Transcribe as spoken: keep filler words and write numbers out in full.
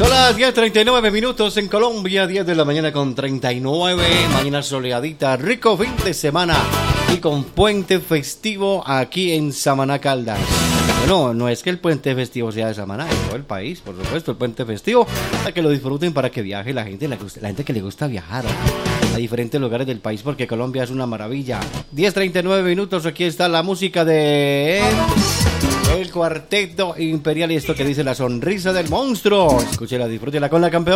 Son las diez treinta y nueve minutos en Colombia, diez de la mañana con treinta y nueve, mañana soleadita, rico fin de semana y con puente festivo aquí en Samaná, Caldas. Bueno, no es que el puente festivo sea de Samaná, en todo el país, por supuesto, el puente festivo, para que lo disfruten, para que viaje la gente, la, la gente que le gusta viajar a diferentes lugares del país, porque Colombia es una maravilla. diez treinta y nueve minutos, aquí está la música de el Cuarteto Imperial y esto que dice La Sonrisa del Monstruo. Escúchela, disfrútela con la campeona.